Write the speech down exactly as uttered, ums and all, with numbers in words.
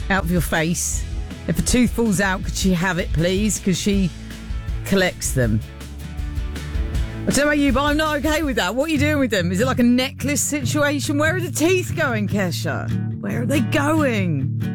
out of your face. If a tooth falls out, could she have it, please? Because she collects them. I don't know about you, but I'm not okay with that. What are you doing with them? Is it like a necklace situation? Where are the teeth going, Kesha? Where are they going?